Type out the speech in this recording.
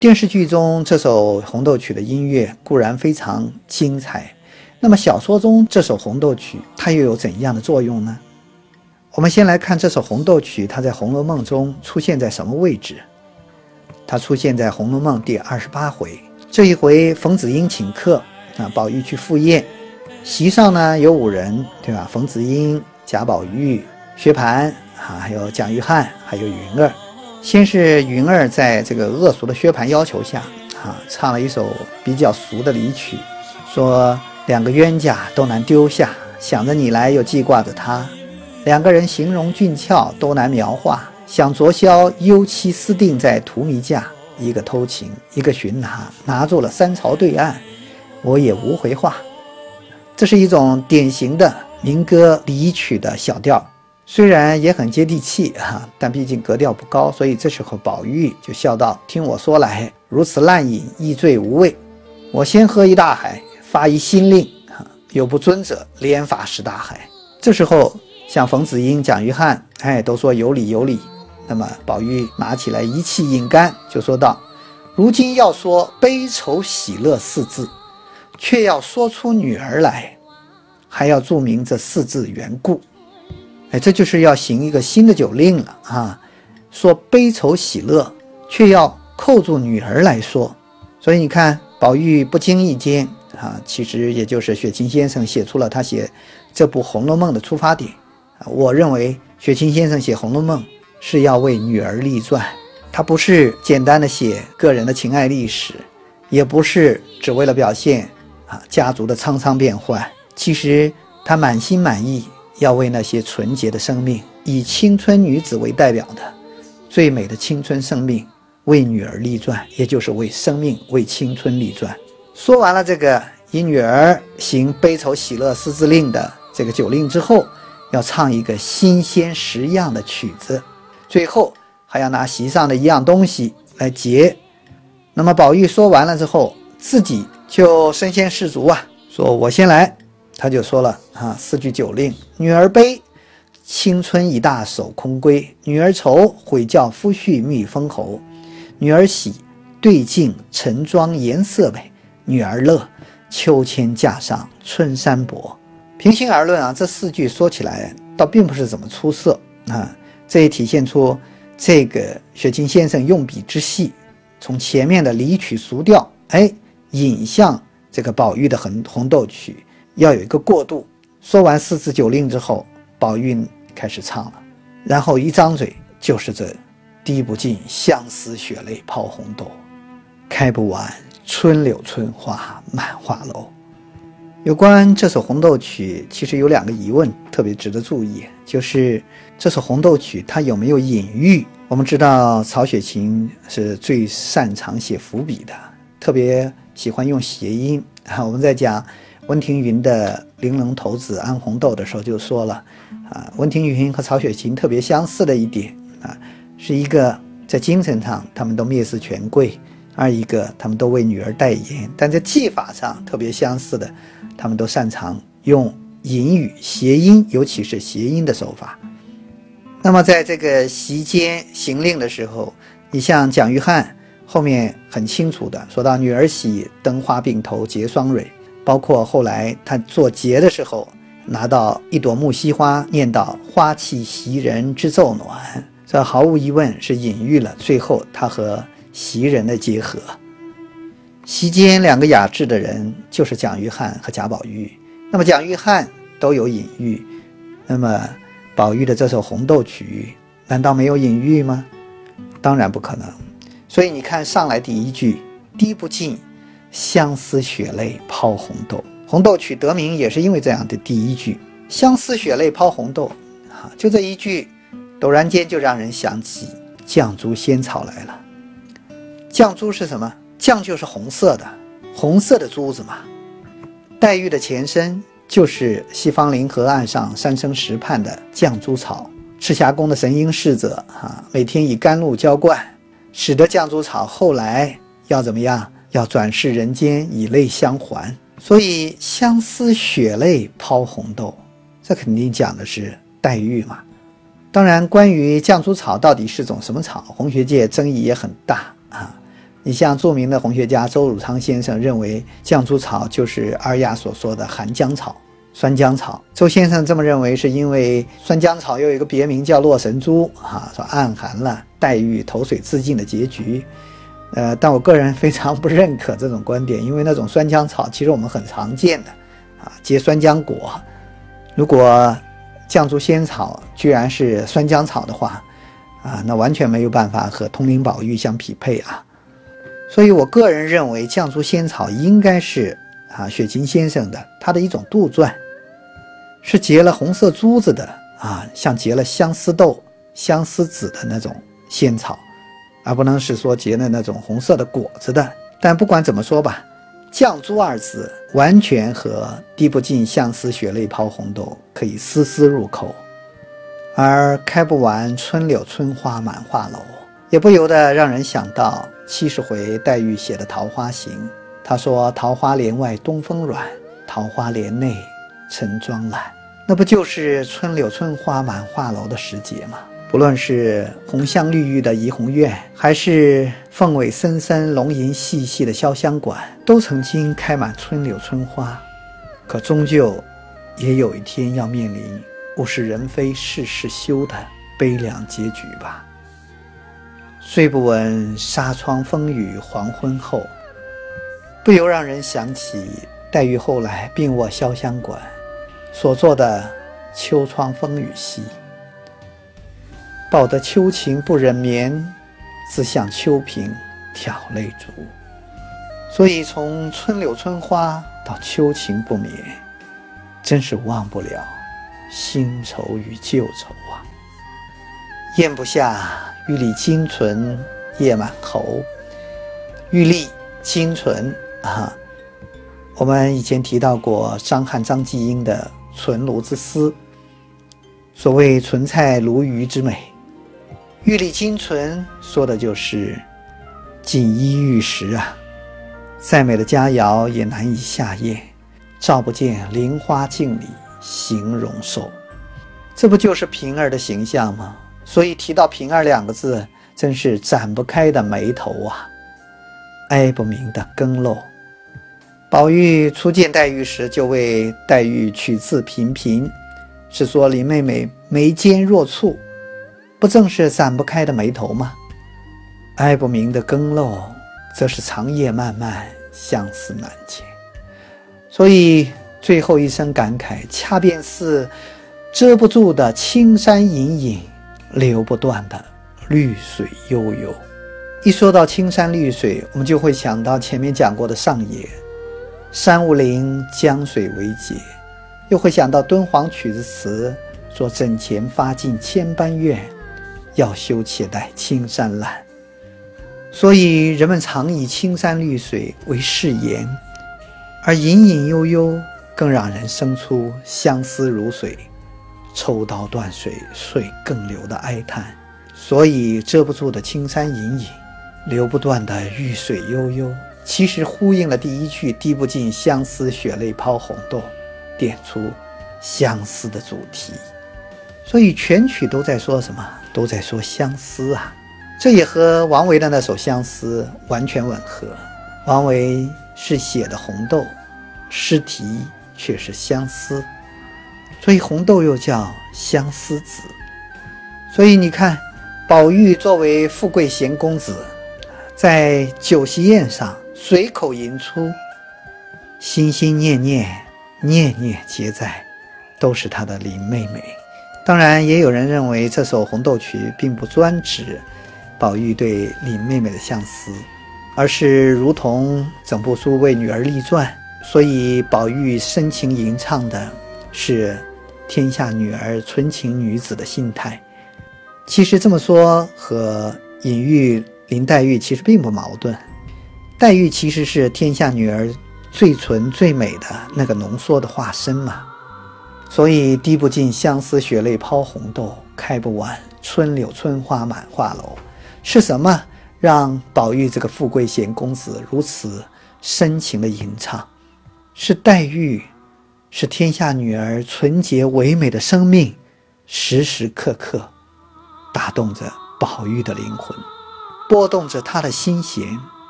电视剧中这首红豆曲的音乐固然非常精彩，那么小说中这首红豆曲它又有怎样的作用呢？我们先来看这首红豆曲，它在《红楼梦》中出现在什么位置？它出现在《红楼梦》第28回。这一回冯子英请客宝玉去赴宴，席上呢有5人，对吧？冯子英、贾宝玉、薛蟠还有蒋玉菡，还有云儿。先是云儿在这个恶俗的薛蟠要求下唱了一首比较俗的离曲，说2个冤家都难丢下，想着你来又记挂着他，2个人形容俊俏都难描画，想昨宵幽期私定在荼蘼架，一个偷情一个寻拿住了3朝对岸，我也无回话。这是一种典型的民歌离曲的小调，虽然也很接地气但毕竟格调不高，所以这时候宝玉就笑道：听我说来，如此烂饮亦醉无味，我先喝一大海，发一新令，有不尊者连发10大海。这时候像冯子英、蒋玉菡都说有理有理，那么宝玉拿起来一气饮干，就说道：如今要说悲愁喜乐4字，却要说出女儿来，还要注明这4字缘故。这就是要行一个新的酒令了说悲愁喜乐，却要扣住女儿来说。所以你看宝玉不经意间其实也就是雪芹先生写出了他写这部《红楼梦》的出发点我认为雪芹先生写《红楼梦》是要为女儿立传，他不是简单的写个人的情爱历史，也不是只为了表现家族的沧桑变幻，其实他满心满意要为那些纯洁的生命，以青春女子为代表的最美的青春生命为女儿立传，也就是为生命为青春立传。说完了这个以女儿行悲愁喜乐4字令的这个酒令之后，要唱一个新鲜实样的曲子，最后还要拿席上的一样东西来结。那么宝玉说完了之后，自己就身先士卒说我先来。他就说了4句酒令：女儿悲，青春已大手空归；女儿愁，悔教夫婿觅封侯；女儿喜，对镜晨妆颜色美；女儿乐，秋千架上春山薄。平心而论这4句说起来倒并不是怎么出色这也体现出这个雪芹先生用笔之细，从前面的离曲俗调引向这个宝玉的红豆曲，要有一个过渡。说完4字酒令之后，宝玉开始唱了，然后一张嘴就是这滴不尽相思血泪抛红豆，开不完春柳春花满画楼。有关这首红豆曲其实有2个疑问特别值得注意，就是这首红豆曲它有没有隐喻。我们知道曹雪芹是最擅长写伏笔的，特别喜欢用谐音我们在讲温庭筠的玲珑骰子安红豆的时候就说了温庭筠和曹雪芹特别相似的一点是一个在精神上他们都蔑视权贵，二一个他们都为女儿代言，但在技法上特别相似的，他们都擅长用隐语谐音，尤其是谐音的手法。那么在这个席间行令的时候，你像蒋玉菡后面很清楚的说到女儿喜，灯花鬓头结双蕊，包括后来他做结的时候拿到一朵木樨花，念到花气袭人之奏暖，这毫无疑问是隐喻了最后他和袭人的结合。席间2个雅致的人就是蒋玉菡和贾宝玉，那么蒋玉菡都有隐喻，那么宝玉的这首红豆曲难道没有隐喻吗？当然不可能。所以你看上来第1句滴不尽相思血泪抛红豆，红豆曲得名也是因为这样的第1句相思血泪抛红豆就这1句陡然间就让人想起绛珠仙草来了。绛珠是什么？绛就是红色的珠子嘛。黛玉的前身就是西方临河岸上3生石畔的绛珠草，赤霞宫的神瑛侍者每天以甘露浇灌，使得绛珠草后来要怎么样？要转世人间以泪相还。所以相思血泪抛红豆，这肯定讲的是黛玉嘛。当然关于绛珠草到底是种什么草，红学界争议也很大你像著名的红学家周汝昌先生认为绛珠草就是尔雅所说的寒江草、酸浆草。周先生这么认为是因为酸浆草又有一个别名叫洛神珠说暗含了黛玉投水自尽的结局。但我个人非常不认可这种观点，因为那种酸浆草其实我们很常见的结酸浆果。如果绛珠仙草居然是酸浆草的话那完全没有办法和通灵宝玉相匹配所以我个人认为绛珠仙草应该是雪芹先生的他的一种杜撰，是结了红色珠子的像结了相思豆、相思籽的那种仙草，而不能是说结了那种红色的果子的。但不管怎么说吧，绛珠二字完全和滴不尽相思血泪抛红豆可以丝丝入口，而开不完春柳春花满画楼也不由得让人想到70回黛玉写的《桃花行》，她说桃花帘外东风软，桃花帘内晨妆懒，那不就是春柳春花满画楼的时节吗？不论是红香绿玉的怡红院，还是凤尾森森龙吟细细的潇湘馆，都曾经开满春柳春花，可终究也有一天要面临物是人非事事休的悲凉结局吧。睡不闻纱窗风雨黄昏后，不由让人想起黛玉后来病卧潇湘馆所做的秋窗风雨夕，报得秋情不忍眠，自向秋萍挑泪珠。所以从春柳春花到秋情不眠，真是忘不了新愁与旧愁咽不下玉立金唇叶满喉。玉立金唇我们以前提到过张翰张继英的唇炉之思，所谓唇菜鲈鱼之美，玉立金唇说的就是锦衣玉食再美的佳肴也难以下咽，照不见菱花镜里形容瘦。这不就是平儿的形象吗？所以提到平儿两个字，真是展不开的眉头哀不明的更漏。宝玉初见黛玉时就为黛玉取字频频，是说林妹妹眉间若蹙，不正是展不开的眉头吗？哀不明的更漏，则是长夜漫漫，相思难解。所以最后一声感慨，恰便似遮不住的青山隐隐，流不断的绿水悠悠。一说到青山绿水，我们就会想到前面讲过的上野，山无陵，江水为竭，又会想到敦煌曲子词说枕前发尽千般怨，要休且待青山蓝。所以人们常以青山绿水为誓言，而隐隐悠悠更让人生出相思如水，抽刀断水，水更流的哀叹。所以遮不住的青山隐隐，流不断的玉水悠悠，其实呼应了第一句滴不尽相思血泪抛红豆，点出相思的主题。所以全曲都在说什么？都在说相思这也和王维的那首相思完全吻合。王维是写的红豆，诗题却是相思，所以红豆又叫相思子。所以你看，宝玉作为富贵闲公子，在酒席宴上随口吟出心心念念，念念皆在，都是他的林妹妹。当然也有人认为这首红豆曲并不专指宝玉对林妹妹的相思，而是如同整部书为女儿立传，所以宝玉深情吟唱的是天下女儿纯情女子的心态。其实这么说和隐喻林黛玉其实并不矛盾，黛玉其实是天下女儿最纯最美的那个浓缩的化身嘛。所以滴不尽相思血泪抛红豆，开不完春柳春花满画楼，是什么让宝玉这个富贵闲公子如此深情的吟唱？是黛玉，是天下女儿纯洁唯美的生命，时时刻刻打动着宝玉的灵魂，拨动着他的心弦，